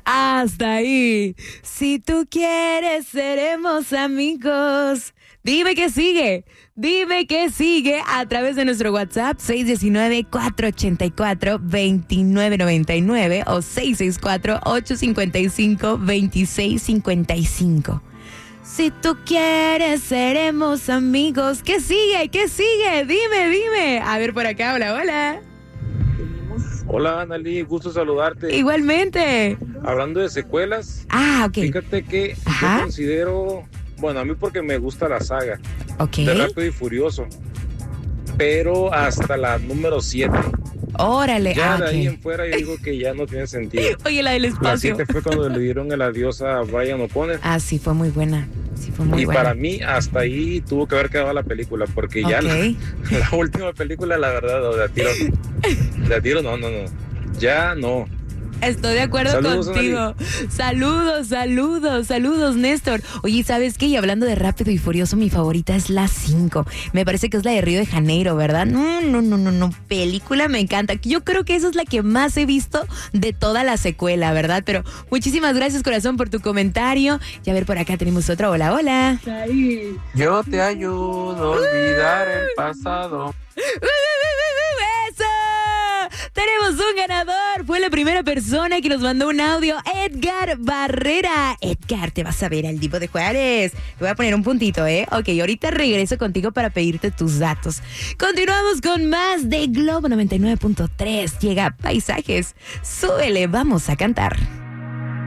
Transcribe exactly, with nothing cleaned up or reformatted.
Hasta ahí. Si tú quieres, seremos amigos. Dime qué sigue. Dime qué sigue a través de nuestro WhatsApp seis uno nueve, cuatro ocho cuatro, dos nueve nueve nueve o seis seis cuatro, ocho cinco cinco, dos seis cinco cinco. Si tú quieres, seremos amigos. ¿Qué sigue? ¿Qué sigue? Dime, dime. A ver por acá, hola, hola. Hola, Analí, gusto saludarte. Igualmente. Hablando de secuelas, Ah, ok. fíjate que Ajá. yo considero, bueno, a mí porque me gusta la saga Ok. de Rápido y Furioso, pero hasta la número siete. Órale. Ya ah, de ahí ok. en fuera yo digo que ya no tiene sentido. Oye, la del La espacio. siete fue cuando le dieron el adiós a Brian O'Connor. Ah, sí, fue muy buena. Sí, fue muy Y buena. para mí hasta ahí tuvo que haber quedado la película, porque ya Ok. la, la última película, la verdad, de a tiro, de a tiro no, no, no, ya no. Estoy de acuerdo Saludos, contigo. Saludos, saludos, saludos, Néstor. Oye, ¿sabes qué? Y hablando de Rápido y Furioso, mi favorita es la cinco. Me parece que es la de Río de Janeiro, ¿verdad? No, no, no, no, no. Película me encanta. Yo creo que esa es la que más he visto de toda la secuela, ¿verdad? Pero muchísimas gracias, corazón, por tu comentario. Y a ver, por acá tenemos otra. Hola, hola. Yo te ayudo a olvidar el pasado. ¡Eso! Tenemos un ganador. Fue la primera persona que nos mandó un audio, Edgar Barrera. Edgar, te vas a ver al Divo de Juárez. Te voy a poner un puntito, ¿eh? Ok, ahorita regreso contigo para pedirte tus datos. Continuamos con más de Globo noventa y nueve punto tres. Llega Paisajes. Súbele, vamos a cantar.